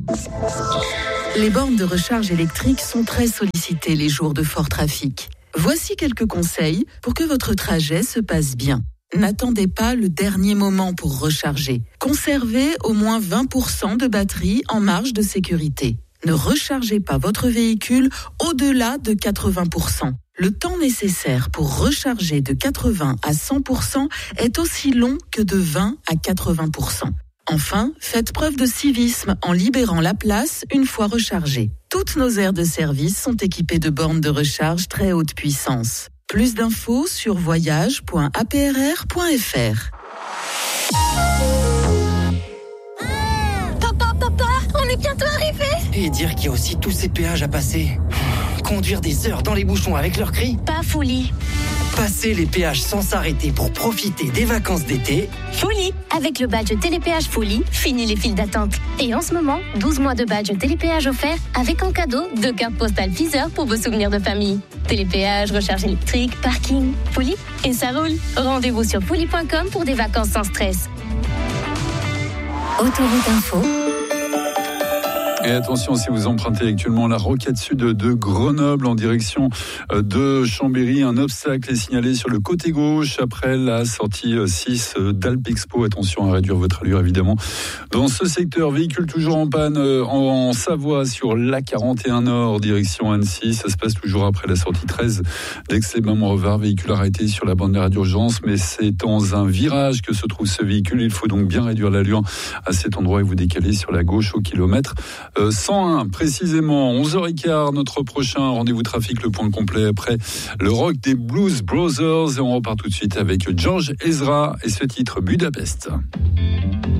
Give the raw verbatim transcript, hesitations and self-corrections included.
Les bornes de recharge électrique sont très sollicitées les jours de fort trafic. Voici quelques conseils pour que votre trajet se passe bien. N'attendez pas le dernier moment pour recharger. Conservez au moins vingt pour cent de batterie en marge de sécurité. Ne rechargez pas votre véhicule au-delà de quatre-vingts pour cent. Le temps nécessaire pour recharger de quatre-vingts à cent pour cent est aussi long que de vingt à quatre-vingts pour cent. Enfin, faites preuve de civisme en libérant la place une fois rechargée. Toutes nos aires de service sont équipées de bornes de recharge très haute puissance. Plus d'infos sur voyage point a p r r point f r. Papa, papa, on est bientôt arrivé. Et dire qu'il y a aussi tous ces péages à passer. Conduire des heures dans les bouchons avec leurs cris. Pas folie. Passer les péages sans s'arrêter pour profiter des vacances d'été. Folie. Avec le badge Télépéage Folie, fini les files d'attente. Et en ce moment, douze mois de badge Télépéage offert avec en cadeau deux cartes postales Viseur pour vos souvenirs de famille. Télépéage, recharge électrique, parking, Folie et ça roule. Rendez-vous sur folie point com pour des vacances sans stress. Autoroute Info. Et attention, si vous empruntez actuellement la rocade sud de Grenoble en direction de Chambéry, un obstacle est signalé sur le côté gauche après la sortie six d'Alpexpo. Attention à réduire votre allure évidemment. Dans ce secteur, véhicule toujours en panne en Savoie sur l'A quarante et un Nord, direction Annecy. Ça se passe toujours après la sortie treize d'Aix-les-Bains-Montrevard. Véhicule arrêté sur la bande d'arrêt d'urgence, mais c'est dans un virage que se trouve ce véhicule. Il faut donc bien réduire l'allure à cet endroit et vous décaler sur la gauche au kilomètre cent un, précisément, onze heures quinze, notre prochain rendez-vous trafic, le point complet après le rock des Blues Brothers. Et on repart tout de suite avec George Ezra et ce titre Budapest.